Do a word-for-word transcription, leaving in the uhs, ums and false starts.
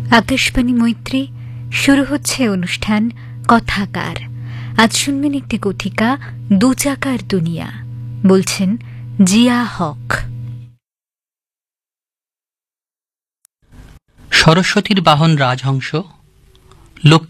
আকাশবাণী মৈত্রী, শুরু হচ্ছে অনুষ্ঠান কথাকার। আজ শুনবেন একটি কথিকা, দু চাকার দুনিয়া। বলছেন জিয়া হক। সরস্বতীর বাহন রাজহংস, লক্ষ্মী